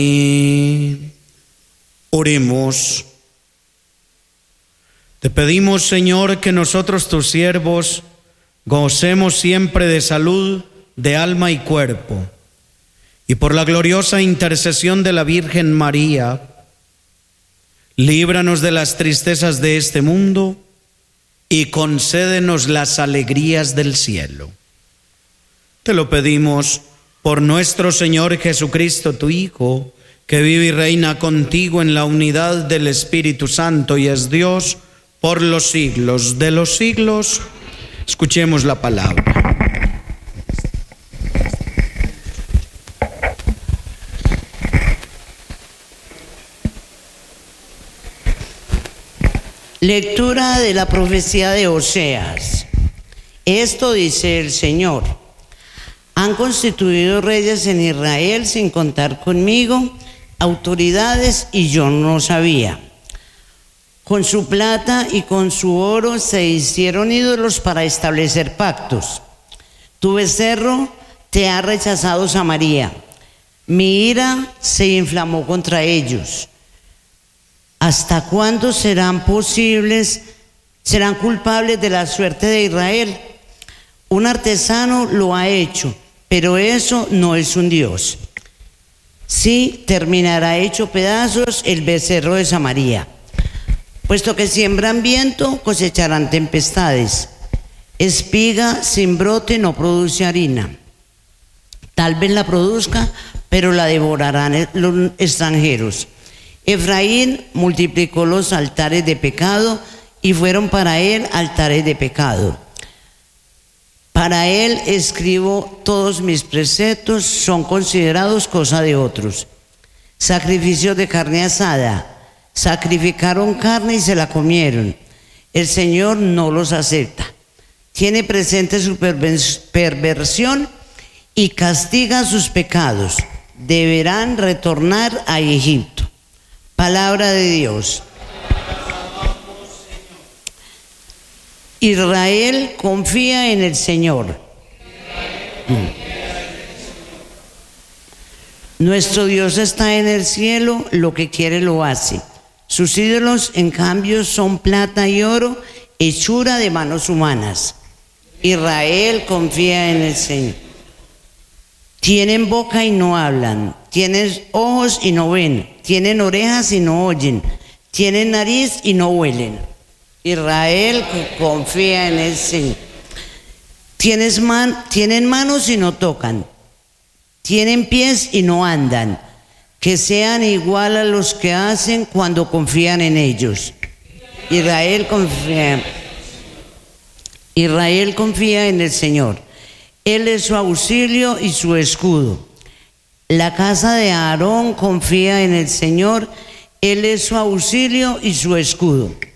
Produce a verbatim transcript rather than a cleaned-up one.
Y oremos. Te pedimos, Señor, que nosotros, tus siervos, gocemos siempre de salud de alma y cuerpo, y por la gloriosa intercesión de la Virgen María, líbranos de las tristezas de este mundo y concédenos las alegrías del cielo. Te lo pedimos por nuestro Señor Jesucristo, tu Hijo, que vive y reina contigo en la unidad del Espíritu Santo y es Dios por los siglos de los siglos. Escuchemos la palabra. Lectura de la profecía de Oseas. Esto dice el Señor: han constituido reyes en Israel sin contar conmigo, autoridades, y yo no sabía. Con su plata y con su oro se hicieron ídolos para establecer pactos. Tu becerro te ha rechazado, Samaria. Mi ira se inflamó contra ellos. ¿Hasta cuándo serán posibles, serán culpables de la suerte de Israel? Un artesano lo ha hecho, pero eso no es un Dios. Sí, terminará hecho pedazos el becerro de Samaria. Puesto que siembran viento, cosecharán tempestades. Espiga sin brote no produce harina. Tal vez la produzca, pero la devorarán los extranjeros. Efraín multiplicó los altares de pecado y fueron para él altares de pecado. Para él escribo todos mis preceptos, son considerados cosa de otros. Sacrificios de carne asada, sacrificaron carne y se la comieron. El Señor no los acepta. Tiene presente su perversión y castiga sus pecados. Deberán retornar a Egipto. Palabra de Dios. Israel confía en el Señor. Nuestro Dios está en el cielo, lo que quiere lo hace. Sus ídolos, en cambio, son plata y oro, hechura de manos humanas. Israel confía en el Señor. Tienen boca y no hablan, tienen ojos y no ven, tienen orejas y no oyen, tienen nariz y no huelen. Israel confía en el Señor. Tienes man, tienen manos y no tocan, tienen pies y no andan, que sean igual a los que hacen cuando confían en ellos. Israel confía, Israel confía en el Señor. Él es su auxilio y su escudo. La casa de Aarón confía en el Señor. Él es su auxilio y su escudo.